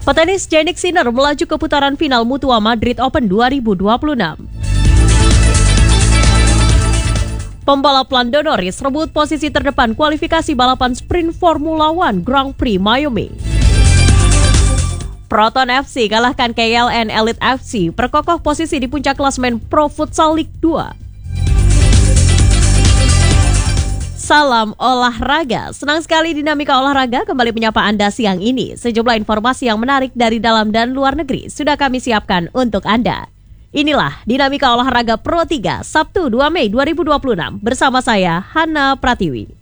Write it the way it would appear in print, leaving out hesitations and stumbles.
Petenis Jannik Sinner melaju ke putaran final Mutua Madrid Open 2026. Pembalap Lando Norris rebut posisi terdepan kualifikasi balapan sprint Formula One Grand Prix Miami. Proton FC kalahkan KLN Elite FC, perkokoh posisi di puncak klasemen Pro Futsal League 2. Salam olahraga, senang sekali Dinamika Olahraga kembali menyapa Anda siang ini. Sejumlah informasi yang menarik dari dalam dan luar negeri sudah kami siapkan untuk Anda. Inilah Dinamika Olahraga Pro 3, Sabtu 2 Mei 2026, bersama saya, Hana Pratiwi.